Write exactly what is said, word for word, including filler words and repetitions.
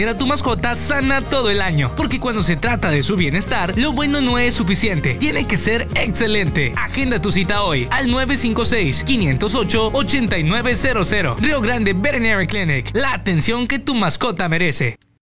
a tu mascota sana todo el año, porque cuando se trata de su bienestar, lo bueno no es suficiente, tiene que ser excelente. Agenda tu cita hoy al nueve cinco seis, cinco cero ocho, ocho nueve cero cero. Río Grande Veterinary Clinic, la atención que tu mascota merece.